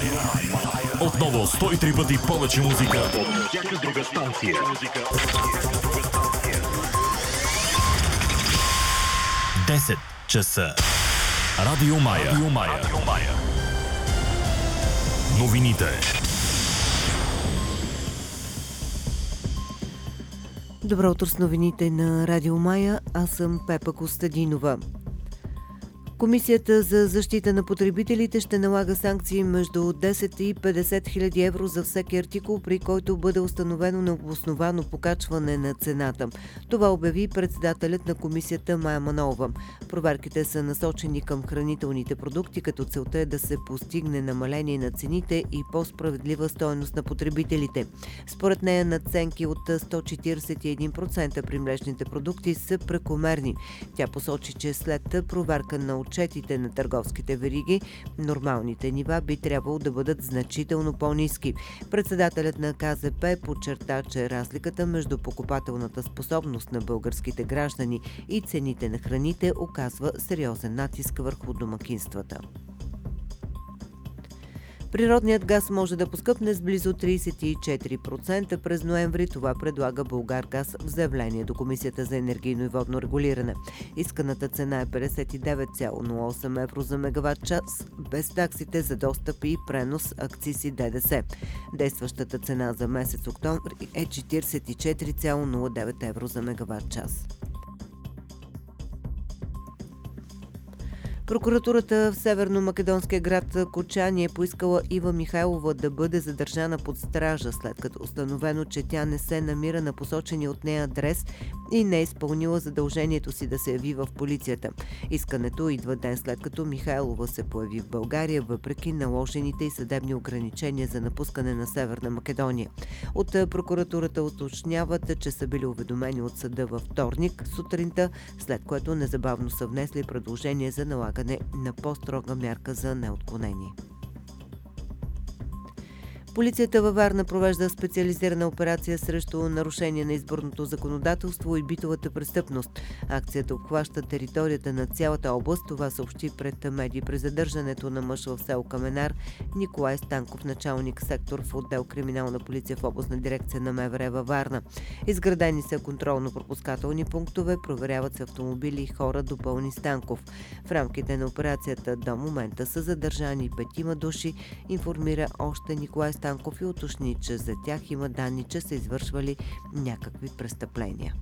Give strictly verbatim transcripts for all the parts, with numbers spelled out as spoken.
Отново сто и три пъти повече музика от всяка друга станция. десет часа. Радио Мая. Радио Мая. Новините. Добро утро с новините на Радио Мая. Аз съм Пепа Костадинова. Комисията за защита на потребителите ще налага санкции между десет и петдесет хиляди евро за всеки артикул, при който бъде установено необосновано покачване на цената. Това обяви председателят на комисията Мая Манолова. Проверките са насочени към хранителните продукти, като целта е да се постигне намаление на цените и по-справедлива стойност на потребителите. Според нея надценки от сто четиридесет и един процента при млечните продукти са прекомерни. Тя посочи, че след проверка на отчетите на търговските вериги, нормалните нива би трябвало да бъдат значително по-ниски. Председателят на К З П подчерта, че разликата между покупателната способност на българските граждани и цените на храните оказва сериозен натиск върху домакинствата. Природният газ може да поскъпне с близо тридесет и четири процента през ноември. Това предлага Булгаргаз в заявление до Комисията за енергийно и водно регулиране. Исканата цена е петдесет и девет цяло нула осем евро за мегаватт час, без таксите за достъп и пренос, акциз и Д Д С. Действащата цена за месец октомври е четиридесет и четири цяло нула девет евро за мегаватт час. Прокуратурата в северно-македонския град Кочани е поискала Ива Михайлова да бъде задържана под стража, след като установено, че тя не се намира на посочения от нея адрес и не е изпълнила задължението си да се яви в полицията. Искането идва ден след като Михайлова се появи в България, въпреки наложените и съдебни ограничения за напускане на Северна Македония. От прокуратурата уточняват, че са били уведомени от съда във вторник сутринта, след което незабавно са внесли предложение за налагане на по-строга мярка за неотклонение. Полицията във Варна провежда специализирана операция срещу нарушение на изборното законодателство и битовата престъпност. Акцията обхваща територията на цялата област. Това съобщи пред медии при задържането на мъж в село Каменар Николай Станков, началник сектор в отдел криминална полиция в областна дирекция на М В Р във Варна. Изградени са контролно-пропускателни пунктове, проверяват се автомобили и хора, допълни Станков. В рамките на операцията до момента са задържани петима души, информира още Николай Станков и уточни, че за тях има данни, че са извършвали някакви престъпления.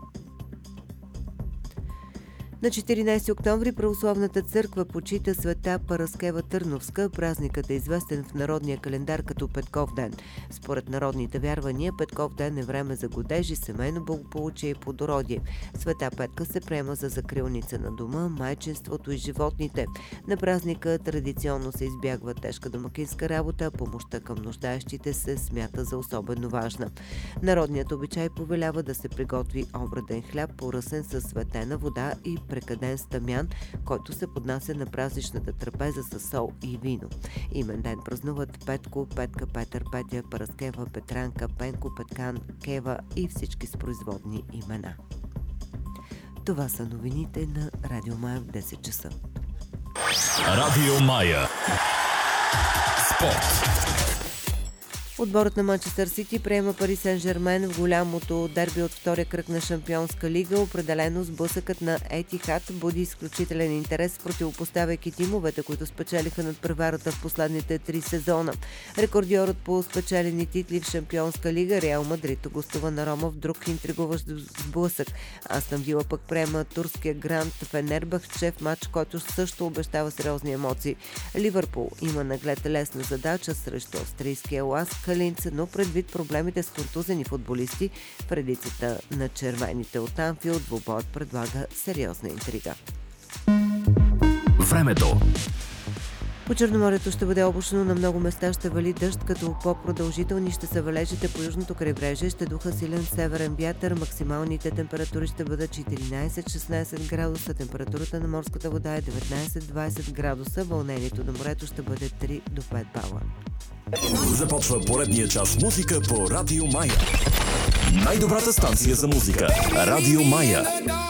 На четиринадесети октомври Православната църква почита света Параскева Търновска. Празникът е известен в народния календар като Петков ден. Според народните вярвания, Петков ден е време за годежи, семейно благополучие и плодородие. Света Петка се приема за закрилница на дома, майчинството и животните. На празника традиционно се избягва тежка домакинска работа, а помощта към нуждаещите се смята за особено важна. Народният обичай повелява да се приготви обреден хляб, поръсен със светена вода и прекаден с тамян, който се поднася на празничната трапеза с сол и вино. Имен ден празнуват Петко, Петка, Петър, Петя, Параскева, Петранка, Пенко, Петкан, Кева и всички с производни имена. Това са новините на Радио Мая в десет часа. Радио Мая. Спорт. Отборът на Манчестър Сити приема Пари Сен-Жермен в голямото дерби от втория кръг на Шампионска лига. Определено сблъсъкът на Етихад буди изключителен интерес, противопоставяйки тимовете, които спечелиха над преварата в последните три сезона. Рекордьорът по спечелени титли в Шампионска лига Реал Мадрид гостува на Рома в друг интригуващ сблъсък. Астън Вила пък приема турския грант Фенербахче в матч, който също обещава сериозни емоции. Ливърпул има наглед лесна задача срещу австрийския Ласк Линц, но предвид проблемите с контузени футболисти в редицата на червените от Анфилд, двубоят предлага сериозна интрига. Времето. По Черноморието ще бъде облачно, на много места ще вали дъжд, като по-продължителни ще са валежите по южното крайбрежие, ще духа силен северен вятър, максималните температури ще бъдат четиринадесет-шестнадесет градуса, температурата на морската вода е деветнадесет-двадесет градуса, вълнението на морето ще бъде три до пет бала. Започва поредния час музика по Радио Мая. Най-добрата станция за музика. Радио Мая.